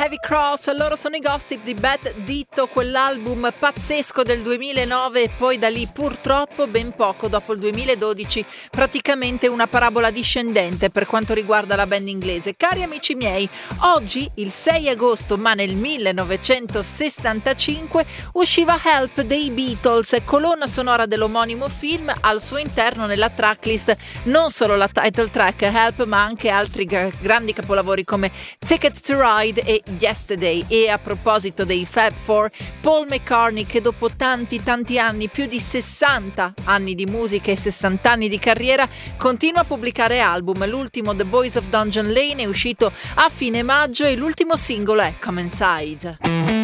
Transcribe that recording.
Heavy Cross, loro sono i Gossip di Bad Ditto, quell'album pazzesco del 2009 e poi da lì purtroppo ben poco dopo il 2012, praticamente una parabola discendente per quanto riguarda la band inglese. Cari amici miei, oggi il 6 agosto ma nel 1965 usciva Help dei Beatles, colonna sonora dell'omonimo film, al suo interno nella tracklist non solo la title track Help ma anche altri grandi capolavori come Ticket to Ride e Yesterday. E a proposito dei Fab Four, Paul McCartney, che dopo tanti anni, più di 60 anni di musica e 60 anni di carriera, continua a pubblicare album. L'ultimo, The Boys of Dungeon Lane, è uscito a fine maggio e l'ultimo singolo è Come Inside.